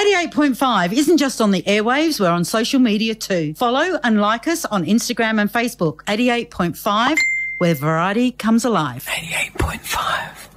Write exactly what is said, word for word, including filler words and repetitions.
eighty-eight point five isn't just on the airwaves, we're on social media too. Follow and like us on Instagram and Facebook. eighty-eight point five, where variety comes alive. eighty-eight point five.